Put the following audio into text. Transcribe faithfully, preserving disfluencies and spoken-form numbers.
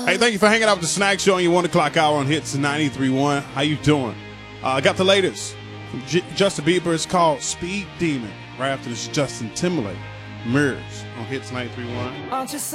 Hey, thank you for hanging out with the Snack Show on your one o'clock hour on Hits ninety-three point one. How you doing? I uh, got the latest from J- Justin Bieber. It's called Speed Demon. Right after this, Justin Timberlake, Mirrors on Hits ninety-three point one.